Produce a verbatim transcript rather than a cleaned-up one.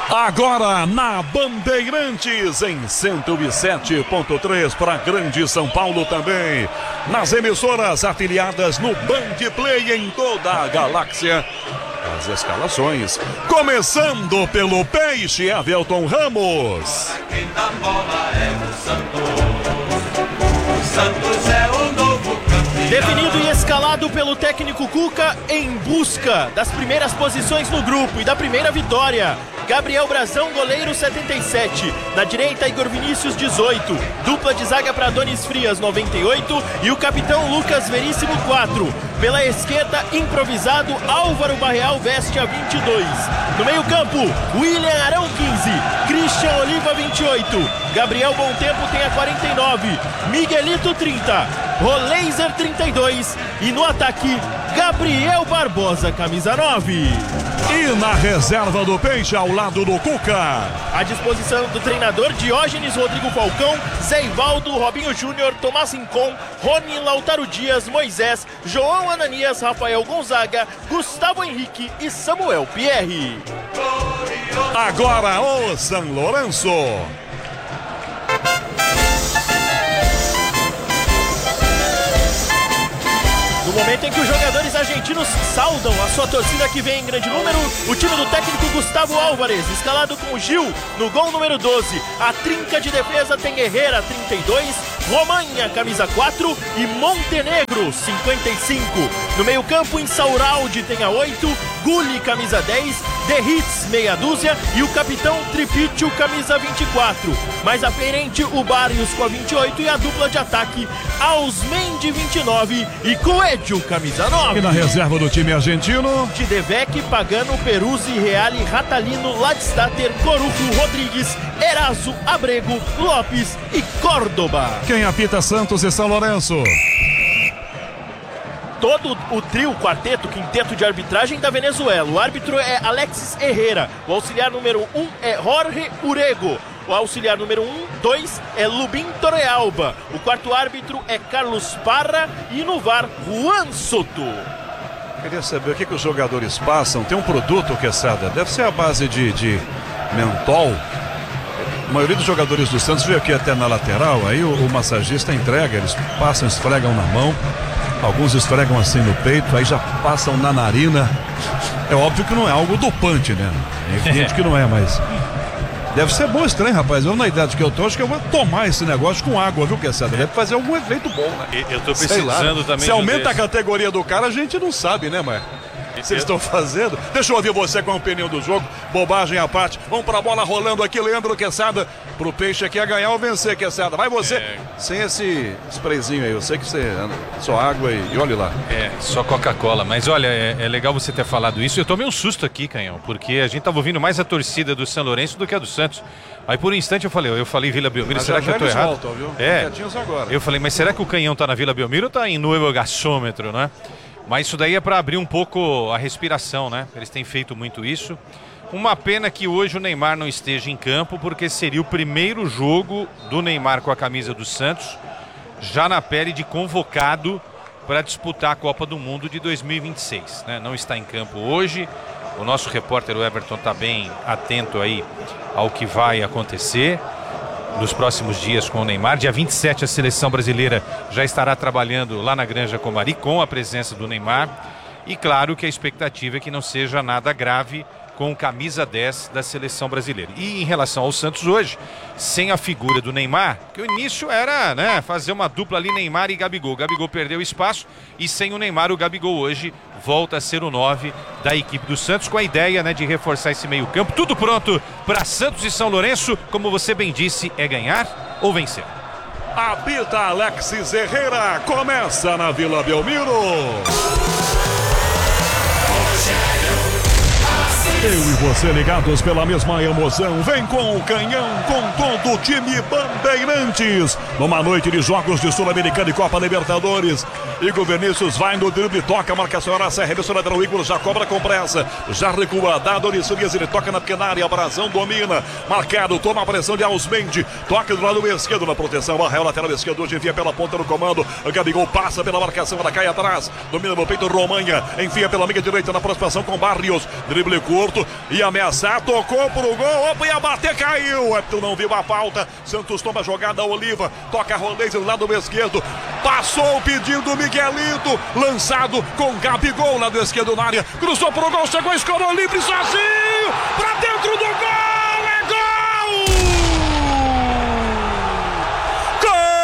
Agora na Bandeirantes em cento e sete ponto três para Grande São Paulo também. Nas emissoras afiliadas no Band Play em toda a galáxia. As escalações, começando pelo Peixe, Avelton Ramos. Quem dá bola é o Santos. O Santos é o novo campeão. Definido e escalado pelo técnico Cuca em busca das primeiras posições no grupo e da primeira vitória. Gabriel Brazão, goleiro setenta e sete. Na direita, Igor Vinícius, dezoito. Dupla de zaga para Adonis Frias, noventa e oito. E o capitão Lucas Veríssimo, quatro. Pela esquerda, improvisado, Álvaro Barreal veste a vinte e dois. No meio campo, William Arão, quinze. Christian Oliva, vinte e oito. Gabriel Bom Tempo tem a quarenta e nove. Miguelito, trinta. Roleiser, trinta e dois. E no ataque, Gabriel Barbosa, camisa nove. E na reserva do Peixe, ao lado do Cuca, à disposição do treinador Diógenes Rodrigo Falcão, Zé Ivaldo, Robinho Júnior, Tomás Rincon, Rony, Lautaro Dias, Moisés, João Ananias, Rafael Gonzaga, Gustavo Henrique e Samuel Pierre. Agora o São Lourenço. No momento em que os jogadores argentinos saudam a sua torcida que vem em grande número, o time do técnico Gustavo Álvares, escalado com Gil no gol número doze. A trinca de defesa tem Herrera, trinta e dois, Romanha, camisa quatro e Montenegro, cinquenta e cinco. No meio campo, Insaurralde tem a oito, Gulli, camisa dez, Derritz, meia dúzia e o capitão Tripicchio, camisa vinte e quatro. Mais à frente, o Barrios com a vinte e oito e a dupla de ataque, Ausmendi, vinte e nove e Coelho, camisa nove. E na reserva do time argentino, Tidevec, Pagano, Peruzzi, Reale, Ratalino, Ladstater, Corujo, Rodrigues, Eraso, Abrego, Lopes e Córdoba. Quem apita Santos e São Lourenço? Todo o trio, quarteto, quinteto de arbitragem da Venezuela. O árbitro é Alexis Herrera. O auxiliar número um é Jorge Urego. O auxiliar número um, dois é Lubin Torrealba. O quarto árbitro é Carlos Parra e no V A R, Juan Soto. Queria saber o que, que os jogadores passam. Tem um produto, Quesada, deve ser a base de, de mentol. A maioria dos jogadores do Santos veio aqui até na lateral, aí o, o massagista entrega, eles passam, esfregam na mão. Alguns esfregam assim no peito, aí já passam na narina. É óbvio que não é algo dopante, né? É evidente que não é, mas deve ser bom esse trem, rapaz. Eu, na idade que eu tô, acho que eu vou tomar esse negócio com água, viu, Quesada? Deve fazer algum efeito bom, né? Eu tô precisando também. Se aumenta a categoria do cara, a gente não sabe, né, mas vocês estão fazendo? Deixa eu ouvir você com a opinião do jogo. Bobagem à parte. Vamos pra bola rolando aqui, Leandro Quesada. Pro Peixe aqui é ganhar ou vencer, Quesada. Vai você. É. Sem esse sprayzinho aí. Eu sei que você anda só água e, e olhe lá. É, só Coca-Cola. Mas olha, é, é legal você ter falado isso. Eu tomei um susto aqui, Canhão, porque a gente tava ouvindo mais a torcida do São Lourenço do que a do Santos. Aí por um instante eu falei, eu falei Vila Belmiro, mas será que eu tô errado? Voltam, viu? É. Agora. Eu falei, mas será que o Canhão tá na Vila Belmiro ou tá em Nuevo Gasômetro, né? Mas isso daí é para abrir um pouco a respiração, né? Eles têm feito muito isso. Uma pena que hoje o Neymar não esteja em campo, porque seria o primeiro jogo do Neymar com a camisa do Santos, já na pele de convocado para disputar a Copa do Mundo de dois mil e vinte e seis, né? Não está em campo hoje. O nosso repórter, o Everton, está bem atento aí ao que vai acontecer nos próximos dias com o Neymar. Dia vinte e sete a seleção brasileira já estará trabalhando lá na Granja Comari com a presença do Neymar. E claro que a expectativa é que não seja nada grave com camisa dez da seleção brasileira. E em relação ao Santos hoje, sem a figura do Neymar, que o início era, né, fazer uma dupla ali Neymar e Gabigol. Gabigol perdeu espaço e sem o Neymar, o Gabigol hoje volta a ser o nove da equipe do Santos, com a ideia, né, de reforçar esse meio campo. Tudo pronto para Santos e São Lourenço, como você bem disse, é ganhar ou vencer. Habita Alexis Herrera, começa na Vila Belmiro. Eu e você ligados pela mesma emoção. Vem com o Canhão, com todo o time Bandeirantes. Numa noite de jogos de Sul-Americana e Copa Libertadores. Igor Vinícius vai no drible, toca, marcação era serra, reverso lateral, Igor já cobra com pressa. Já recua, dá Adonis Frias, ele toca na pequena área, Brazão domina. Marcado, toma a pressão de Ausmendi. Toca do lado esquerdo na proteção. Barreal lateral esquerdo, hoje envia pela ponta no comando. O Gabigol passa pela marcação, ela cai atrás. Domina no peito, Romanha. Enfia pela meia direita na aproximação com Barrios. Drible curto. Miguelito ia ameaçar, tocou pro gol, opa, ia bater, caiu. É, tu não viu a falta. Santos toma a jogada, Oliva, toca a rolês do lado esquerdo. Passou pedindo Miguelito, lançado com Gabigol, lado esquerdo na área. Cruzou pro gol, chegou, escorou livre sozinho. Pra